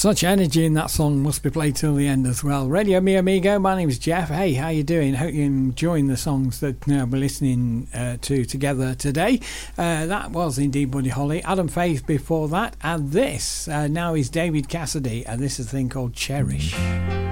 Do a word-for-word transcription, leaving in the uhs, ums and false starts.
Such energy in that song, must be played till the end as well. Radio Mi Amigo, my name's Jeff. Hey, how you doing? Hope you're enjoying the songs that uh, we're listening uh, to together today. Uh, that was indeed Buddy Holly. Adam Faith before that, and this uh, now is David Cassidy, and this is a thing called Cherish.